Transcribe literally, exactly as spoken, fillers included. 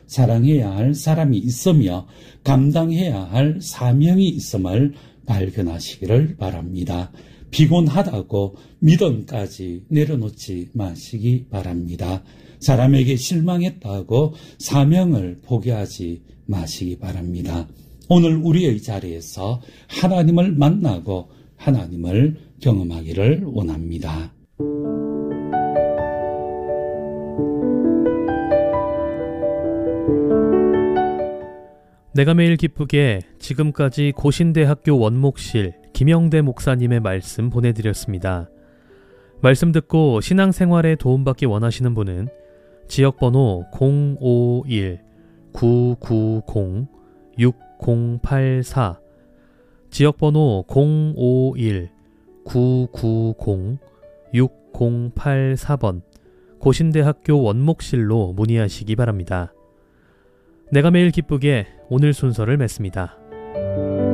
사랑해야 할 사람이 있으며 감당해야 할 사명이 있음을 발견하시기를 바랍니다. 피곤하다고 믿음까지 내려놓지 마시기 바랍니다. 사람에게 실망했다고 사명을 포기하지 마시기 바랍니다. 오늘 우리의 자리에서 하나님을 만나고 하나님을 경험하기를 원합니다. 내가 매일 기쁘게 지금까지 고신대학교 원목실 김영대 목사님의 말씀 보내드렸습니다. 말씀 듣고 신앙생활에 도움받기 원하시는 분은 지역번호 공오일 구구공 육공팔사, 지역번호 공오일 구구공 육공팔사 번 고신대학교 원목실로 문의하시기 바랍니다. 내가 매일 기쁘게 오늘 순서를 맺습니다.